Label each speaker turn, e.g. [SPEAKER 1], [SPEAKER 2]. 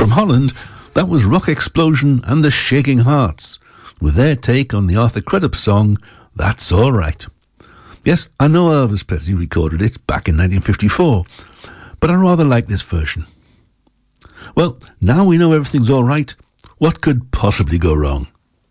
[SPEAKER 1] From Holland, that was Rock Explosion and the Shaking Hearts, with their take on the Arthur Crudup song, That's All Right. Yes, I know Elvis Presley recorded it back in 1954, but I rather like this version. Well, now we know everything's all right, what could possibly go wrong?